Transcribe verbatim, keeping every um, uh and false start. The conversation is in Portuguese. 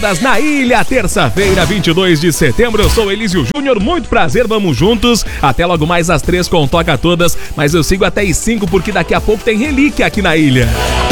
Na ilha, terça-feira, vinte e dois de setembro, eu sou Elísio Júnior, muito prazer, vamos juntos, até logo mais às três com Toca Todas, mas eu sigo até às cinco porque daqui a pouco tem relíquia aqui na ilha.